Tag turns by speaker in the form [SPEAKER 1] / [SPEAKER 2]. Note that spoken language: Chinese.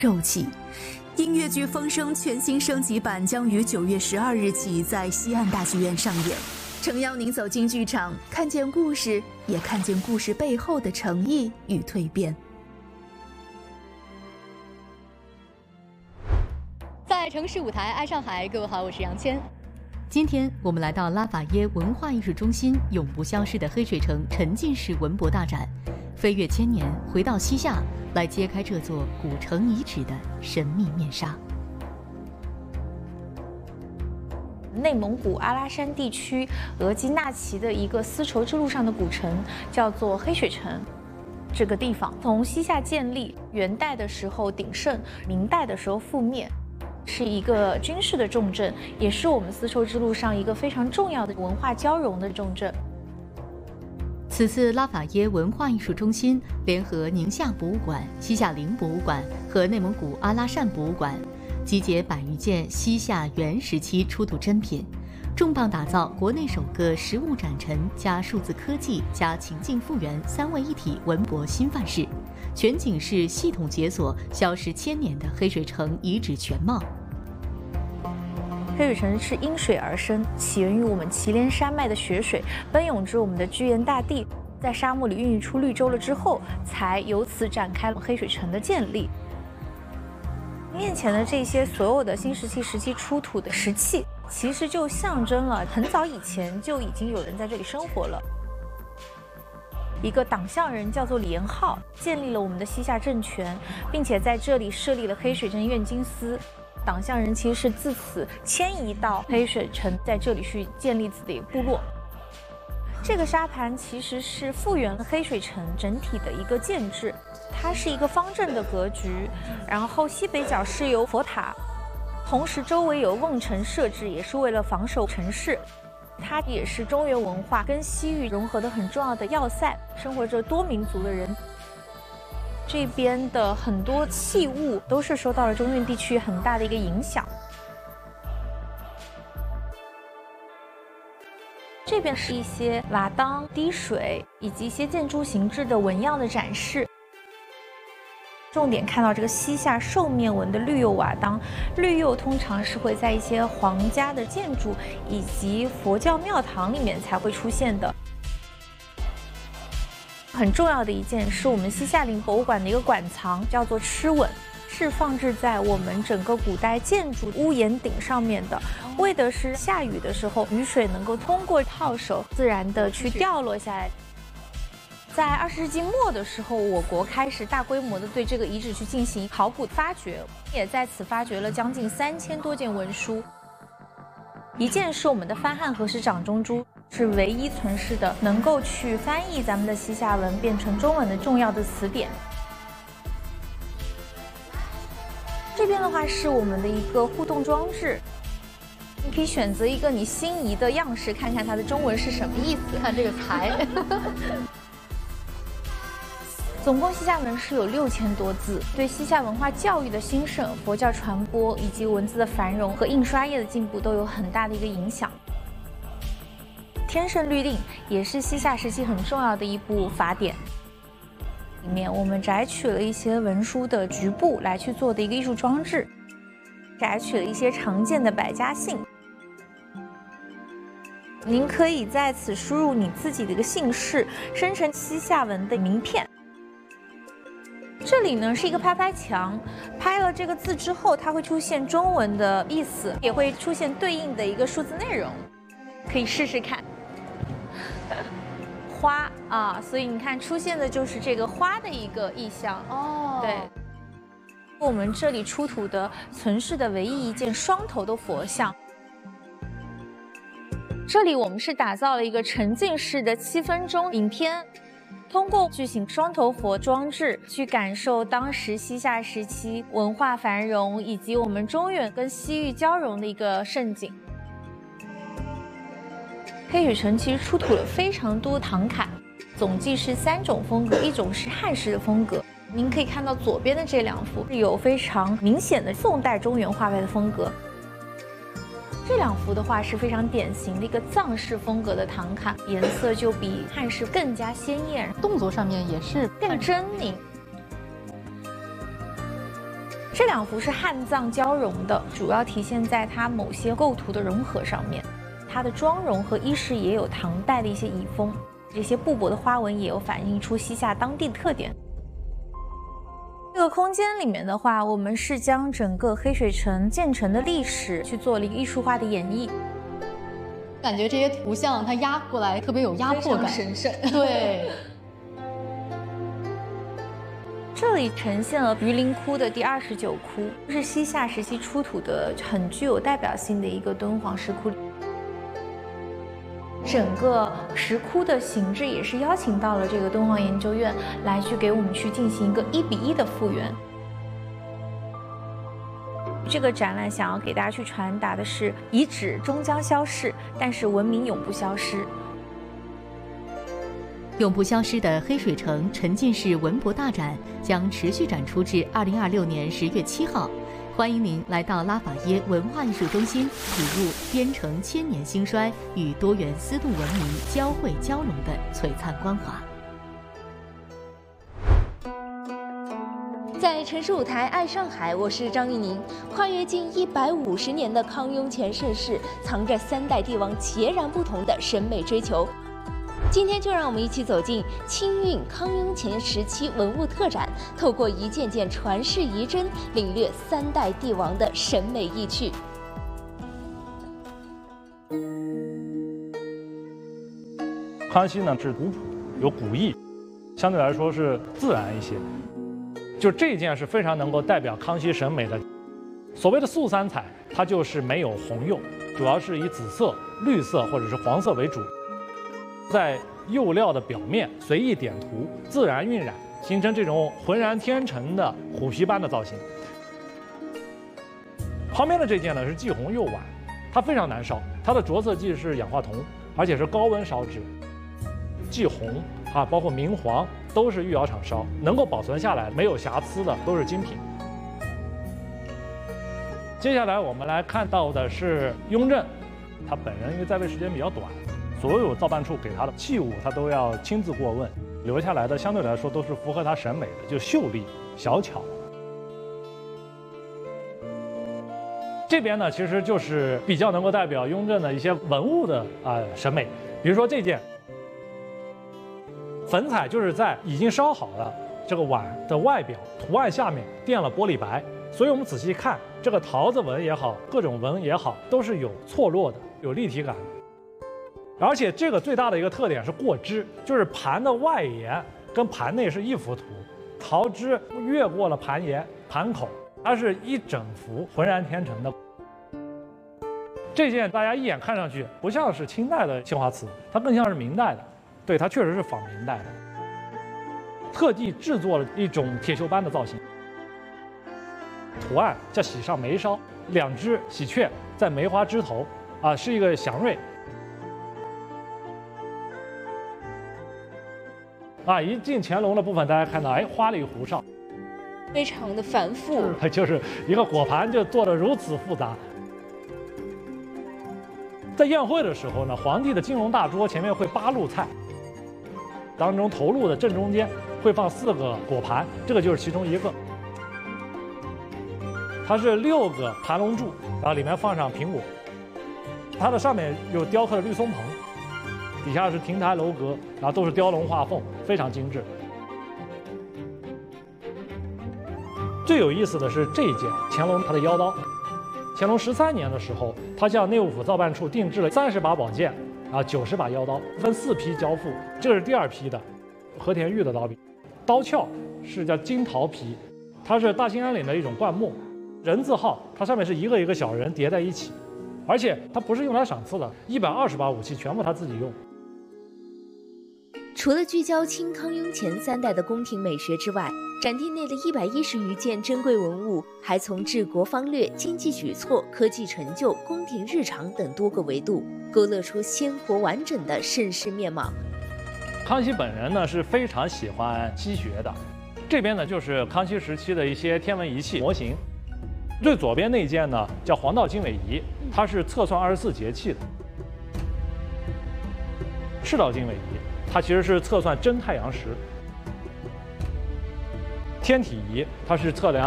[SPEAKER 1] 肉气。音乐剧《风声》全新升级版将于9月12日起在西岸大剧院上演，诚邀您走进剧场，看见故事，也看见故事背后的诚意与蜕变。
[SPEAKER 2] 在城市舞台爱上海，各位好，我是杨谦。
[SPEAKER 3] 今天我们来到拉法耶文化艺术中心永不消失的黑水城沉浸式文博大展，飞越千年，回到西夏，来揭开这座古城遗址的神秘面纱。
[SPEAKER 4] 内蒙古阿拉山地区额济纳旗的一个丝绸之路上的古城，叫做黑水城。这个地方从西夏建立，元代的时候鼎盛，明代的时候覆灭，是一个军事的重镇，也是我们丝绸之路上一个非常重要的文化交融的重镇。
[SPEAKER 3] 此次拉法耶文化艺术中心联合宁夏博物馆、西夏陵博物馆和内蒙古阿拉善博物馆，集结100余件西夏元时期出土珍品，重磅打造国内首个实物展陈加数字科技加情境复原3位一体文博新范式，全景式系统解锁消失1000年的黑水城遗址全貌。
[SPEAKER 4] 黑水城是因水而生，起源于我们祁连山脉的雪水奔涌至我们的居延大地，在沙漠里孕育出绿洲了之后，才由此展开了黑水城的建立。面前的这些所有的新石器时期出土的石器，其实就象征了很早以前就已经有人在这里生活了。一个党项人叫做李延浩，建立了我们的西夏政权，并且在这里设立了黑水镇院京司。党项人其实是自此迁移到黑水城，在这里去建立自己的部落。这个沙盘其实是复原了黑水城整体的一个建制，它是一个方正的格局，然后西北角是由佛塔，同时周围有瓮城设置，也是为了防守城市。它也是中原文化跟西域融合的很重要的要塞，生活着多民族的人。这边的很多器物都是受到了中原地区很大的一个影响。这边是一些瓦当、滴水以及一些建筑形制的纹样的展示。重点看到这个西夏兽面纹的绿釉瓦当，绿釉通常是会在一些皇家的建筑以及佛教庙堂里面才会出现的。很重要的一件是我们西夏陵博物馆的一个馆藏，叫做螭吻，是放置在我们整个古代建筑屋檐顶上面的，为的是下雨的时候，雨水能够通过套手自然的去掉落下来。在20世纪末的时候，我国开始大规模的对这个遗址去进行考古发掘，也在此发掘了将近3000多件文书。一件是我们的番汉和氏掌中珠，是唯一存世的能够去翻译咱们的西夏文变成中文的重要的词典。这边的话是我们的一个互动装置，你可以选择一个你心仪的样式，看看它的中文是什么意思。
[SPEAKER 2] 看这个才
[SPEAKER 4] 总共西夏文是有6000多字，对西夏文化教育的兴盛、佛教传播以及文字的繁荣和印刷业的进步都有很大的一个影响。天圣律令也是西夏时期很重要的一部法典，里面我们摘取了一些文书的局部来去做的一个艺术装置，摘取了一些常见的百家姓。您可以在此输入你自己的一个姓氏，生成西夏文的名片。这里呢是一个拍拍墙，拍了这个字之后，它会出现中文的意思，也会出现对应的一个数字内容，可以试试看。花啊，所以你看出现的就是这个花的一个意象哦。对，我们这里出土的存世的唯一一件双头的佛像。这里我们是打造了一个沉浸式的7分钟影片，通过巨型双头佛装置去感受当时西夏时期文化繁荣以及我们中原跟西域交融的一个盛景。黑水城其实出土了非常多唐卡，总计是3种风格，一种是汉式的风格。您可以看到左边的这2幅是有非常明显的宋代中原画派的风格。这2幅的话是非常典型的一个藏式风格的唐卡，颜色就比汉式更加鲜艳，
[SPEAKER 2] 动作上面也是
[SPEAKER 4] 更狰狞。 这两幅是汉藏交融的，主要体现在它某些构图的融合上面。它的妆容和衣饰也有唐代的一些遗风，这些布帛的花纹也有反映出西夏当地的特点。这个空间里面的话，我们是将整个黑水城建成的历史去做了一个艺术化的演绎。
[SPEAKER 2] 感觉这些图像它压过来特别有压迫感，
[SPEAKER 1] 神圣。
[SPEAKER 2] 对。
[SPEAKER 4] 这里呈现了榆林窟的第29窟，是西夏时期出土的很具有代表性的一个敦煌石窟。整个石窟的形制也是邀请到了这个敦煌研究院来去给我们去进行一个1:1的复原。这个展览想要给大家去传达的是，遗址终将消逝，但是文明永不消失。
[SPEAKER 3] 永不消失的黑水城沉浸式文博大展将持续展出至2026年10月7号。欢迎您来到拉法耶文化艺术中心，体悟边城千年兴衰与多元丝路文明交汇交融的璀璨光华。
[SPEAKER 5] 在城市舞台爱上海，我是张玉宁。跨越近150年的康雍乾盛世，藏着3代帝王截然不同的审美追求。今天就让我们一起走进清运康雍乾时期文物特展，透过一件件传世遗珍，领略3代帝王的审美意趣。
[SPEAKER 6] 康熙呢是古朴，有古意，相对来说是自然一些。就这件是非常能够代表康熙审美的。所谓的素三彩，它就是没有红釉，主要是以紫色、绿色或者是黄色为主。在釉料的表面随意点涂，自然晕染，形成这种浑然天成的虎皮般的造型。旁边的这件呢是霁红釉碗，它非常难烧，它的着色剂是氧化铜，而且是高温烧制。霁红啊，包括明黄都是御窑厂烧，能够保存下来没有瑕疵的都是精品。接下来我们来看到的是雍正，他本人因为在位时间比较短。所有造办处给他的器物，他都要亲自过问，留下来的相对来说都是符合他审美的，就秀丽小巧。这边呢，其实就是比较能够代表雍正的一些文物的审美，比如说这件粉彩，就是在已经烧好了这个碗的外表图案下面垫了玻璃白，所以我们仔细看这个桃子纹也好，各种纹也好，都是有错落的，有立体感的。而且这个最大的一个特点是过枝，就是盘的外沿跟盘内是一幅图，桃枝越过了盘沿、盘口，它是一整幅浑然天成的。这件大家一眼看上去不像是清代的青花瓷，它更像是明代的，对，它确实是仿明代的，特地制作了一种铁锈般的造型，图案叫喜上眉梢，2只喜鹊在梅花枝头，是一个祥瑞。一进乾隆的部分，大家看到，花里胡哨，
[SPEAKER 5] 非常的繁复，
[SPEAKER 6] 就是一个果盘就做得如此复杂。在宴会的时候呢，皇帝的金龙大桌前面会8路菜，当中头路的正中间会放4个果盘，这个就是其中一个。它是6个盘龙柱，然后里面放上苹果，它的上面有雕刻的绿松蓬。底下是亭台楼阁，然后都是雕龙画凤，非常精致。最有意思的是这一件乾隆他的腰刀。乾隆13年的时候，他向内务府造办处定制了30把宝剑，90把腰刀，分4批交付。这是第2批的，和田玉的刀柄。刀鞘是叫金桃皮，它是大兴安岭的一种灌木。人字号，它上面是一个一个小人叠在一起，而且它不是用来赏赐的，120把武器全部他自己用。
[SPEAKER 5] 除了聚焦清康雍乾3代的宫廷美学之外，展厅内的110余件珍贵文物还从治国方略、经济举措、科技成就、宫廷日常等多个维度，勾勒出鲜活完整的盛世面貌。
[SPEAKER 6] 康熙本人呢是非常喜欢西学的，这边呢就是康熙时期的一些天文仪器模型。最左边那件呢叫黄道经纬仪，它是测算24节气的。赤道经纬仪，它其实是测算真太阳时。天体仪，它是测量